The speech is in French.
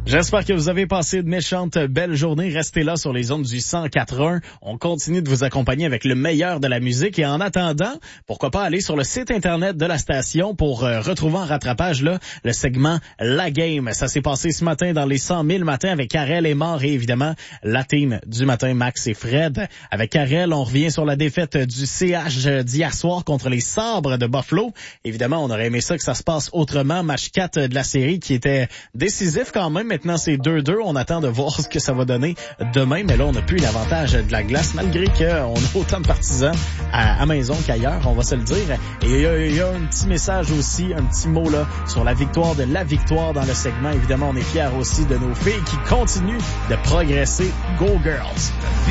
J'espère que vous avez passé de méchantes belles journées. Restez là sur les ondes du 104.1. On continue de vous accompagner avec le meilleur de la musique. Et en attendant, pourquoi pas aller sur le site internet de la station pour retrouver en rattrapage là le segment La Game. Ça s'est passé ce matin dans les 100 000 matins avec Karel et Mort et évidemment la team du matin, Max et Fred. Avec Karel, on revient sur la défaite du CH d'hier soir contre les Sabres de Buffalo. Évidemment, on aurait aimé ça que ça se passe autrement. Match 4 de la série qui était décisif quand même. Maintenant, c'est 2-2. On attend de voir ce que ça va donner demain. Mais là, on n'a plus l'avantage de la glace, malgré qu'on a autant de partisans à maison qu'ailleurs, on va se le dire. Et il y a un petit message aussi, un petit mot là sur la victoire dans le segment. Évidemment, on est fiers aussi de nos filles qui continuent de progresser. Go Girls!